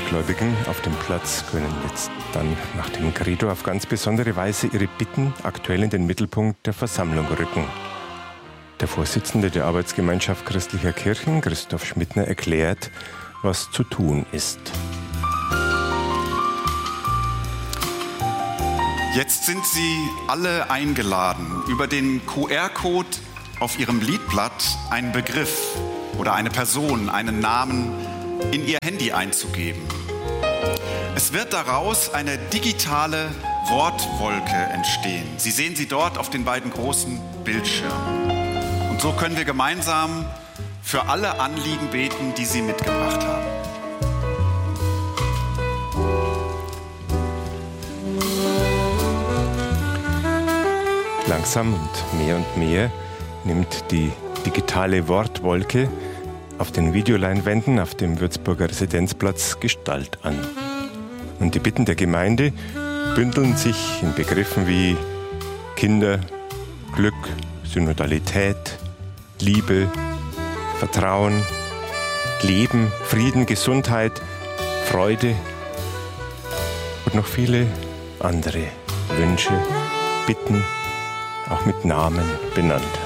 Gläubigen auf dem Platz können jetzt dann nach dem Credo auf ganz besondere Weise ihre Bitten aktuell in den Mittelpunkt der Versammlung rücken. Der Vorsitzende der Arbeitsgemeinschaft christlicher Kirchen, Christoph Schmidtner, erklärt, was zu tun ist. Jetzt sind Sie alle eingeladen, über den QR-Code auf Ihrem Liedblatt einen Begriff oder eine Person, einen Namen in Ihr Handy einzugeben. Es wird daraus eine digitale Wortwolke entstehen. Sie sehen sie dort auf den beiden großen Bildschirmen. Und so können wir gemeinsam für alle Anliegen beten, die Sie mitgebracht haben. Langsam und mehr nimmt die digitale Wortwolke auf den Videoleinwänden auf dem Würzburger Residenzplatz Gestalt an. Und die Bitten der Gemeinde bündeln sich in Begriffen wie Kinder, Glück, Synodalität, Liebe, Vertrauen, Leben, Frieden, Gesundheit, Freude und noch viele andere Wünsche, Bitten, auch mit Namen benannt.